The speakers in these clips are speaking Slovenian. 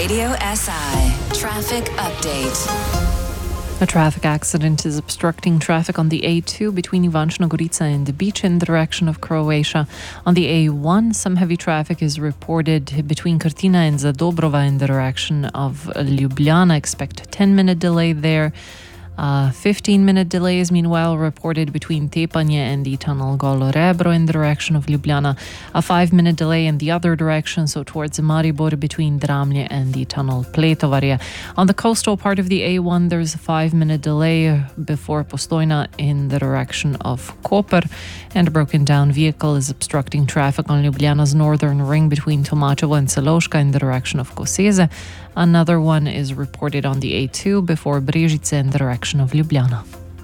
Radio SI Traffic Update. A traffic accident is obstructing traffic on the A2 between Ivančna Gorica and the beach in the direction of Croatia. On the A1, some heavy traffic is reported between Krtina and Zadobrova in the direction of Ljubljana. Expect a 10-minute delay there. 15-minute delay is meanwhile reported between Tepanje and the tunnel Golo Rebro in the direction of Ljubljana. A 5-minute delay in the other direction, so towards Maribor between Dramlje and the tunnel Pletovarje. On the coastal part of the A1, there's a 5-minute delay before Postojna in the direction of Koper, and a broken down vehicle is obstructing traffic on Ljubljana's northern ring between Tomačevo and Celovška in the direction of Koseze. Another one is reported on the A2 before Brežice in the direction of Ljubljana.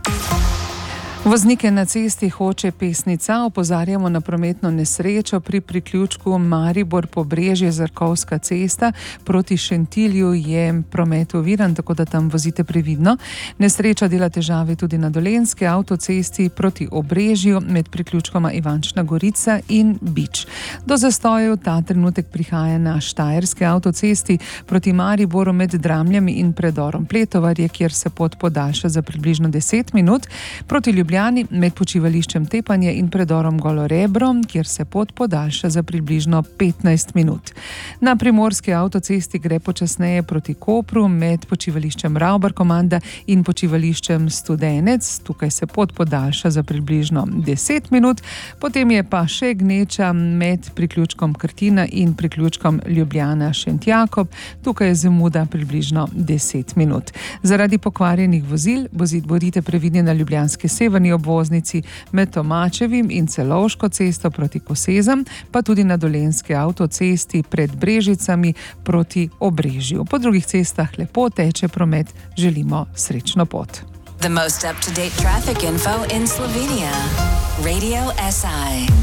Voznike na cesti Hoče Pesnica opozarjamo na prometno nesrečo pri priključku Maribor-Pobrežje Zarkovska cesta. Proti Šentilju je promet oviran, tako da tam vozite previdno. Nesreča dela težave tudi na Dolenjski avtocesti proti Obrežju med priključkoma Ivančna Gorica in Bič. Do zastojev ta trenutek prihaja na Štajerski avtocesti proti Mariboru med Dramljami in predorom Pletovarje, kjer se pot podaljša za približno 10 minut. Proti Ljubljani med počivališčem Tepanje in predorom Golo Rebro, kjer se pot podaljša za približno 15 minut. Na primorski avtocesti gre počasneje proti Kopru med počivališčem Ravbar-Komanda in počivališčem Studenec. Tukaj se pot podaljša za približno 10 minut. Potem je pa še gneča med priključkom Krtina in priključkom Ljubljana-Šentjakob. Tukaj je zamuda približno 10 minut. Zaradi pokvarjenih vozil bodite previdni na ljubljanski severni obvoznici med Tomačevim in Celovško cesto proti Kosezam, pa tudi na Dolenjski avtocesti pred Brežicami proti Obrežju. Po drugih cestah lepo teče promet, želimo srečno pot. The most up-to-date traffic info in Slovenia. Radio SI.